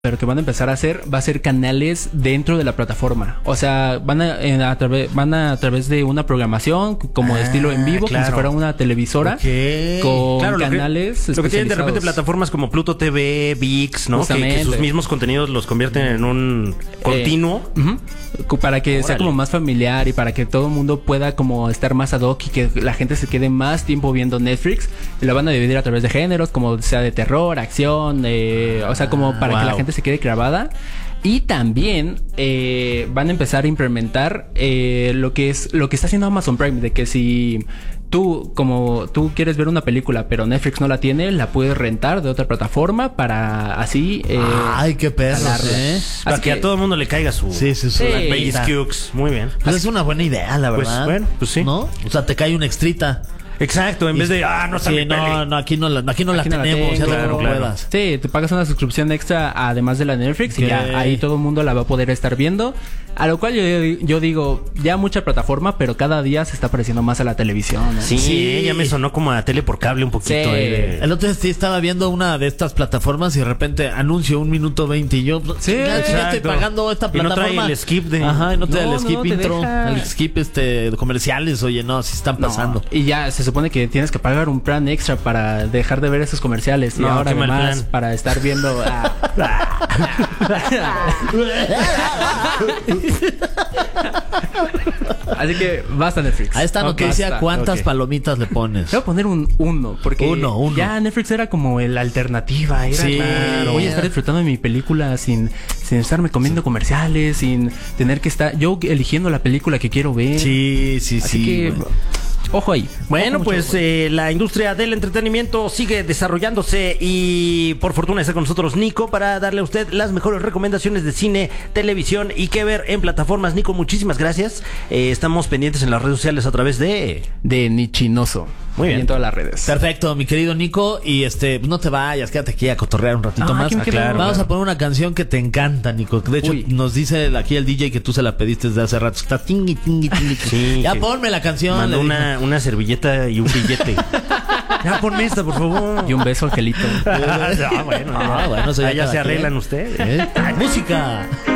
pero que van a empezar a hacer va a ser canales dentro de la plataforma. O sea, van a través de una programación como de estilo en vivo, como si fuera una televisora, con canales lo que tienen de repente plataformas como Pluto TV, ViX, ¿no? Que sus mismos contenidos los convierten en un continuo. Para que sea como más familiar y para que todo el mundo pueda como estar más ad hoc y que la gente se quede más tiempo viendo Netflix. Y lo van a dividir a través de géneros, como sea de terror, acción, o sea, como para que la gente se quede grabada. Y también van a empezar a implementar lo que está haciendo Amazon Prime, de que si tú quieres ver una película pero Netflix no la tiene, la puedes rentar de otra plataforma para así ay, qué perros, para que a todo el mundo le caiga su muy bien. Pues es una buena idea, la verdad. Pues bueno, pues sí, ¿no? O sea, te cae una extrita. Exacto, en vez de no está mi peli. No, aquí no la tenemos, claro. Sí, te pagas una suscripción extra además de la Netflix y ya ahí todo el mundo la va a poder estar viendo. A lo cual yo digo, ya mucha plataforma, pero cada día se está pareciendo más a la televisión, ¿no? Sí, ya me sonó como a tele por cable un poquito. El otro día estaba viendo una de estas plataformas y de repente anuncio 1 minuto 20 y yo ya estoy pagando esta plataforma. Y no trae el skip de... Ajá, y no trae el skip intro, el skip de comerciales, oye, no, sí están pasando. Y ya se supone que tienes que pagar un plan extra para dejar de ver esos comerciales. Y ahora además para estar viendo... Así que basta Netflix. A esta noticia, ¿cuántas palomitas le pones? Te voy a poner un 1, porque uno. Ya Netflix era como la alternativa. Era voy a estar disfrutando de mi película sin estarme comiendo comerciales, sin tener que estar yo eligiendo la película que quiero ver. Sí. Así que... Ojo ahí. Bueno, pues la industria del entretenimiento sigue desarrollándose y por fortuna está con nosotros Nico para darle a usted las mejores recomendaciones de cine, televisión y qué ver en plataformas. Nico, muchísimas gracias. Estamos pendientes en las redes sociales a través de Nichinoso. Muy bien. Y en todas las redes. Perfecto, mi querido Nico. Y no te vayas, quédate aquí a cotorrear un ratito más. Claro, vamos a poner una canción que te encanta, Nico. De hecho, nos dice aquí el DJ que tú se la pediste desde hace rato. Está tingui. Sí, ya ponme la canción. Mandó una servilleta y un billete. Ya ponme esta, por favor. Y un beso, Angelito. Bueno, ya se arreglan ustedes. ¡Música!